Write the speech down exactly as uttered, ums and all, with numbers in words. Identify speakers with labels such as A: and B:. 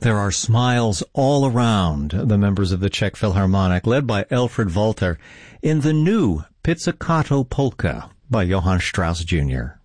A: There are smiles all around the members of the Czech Philharmonic, led by Alfred Walter, in the new Pizzicato Polka by Johann Strauss Junior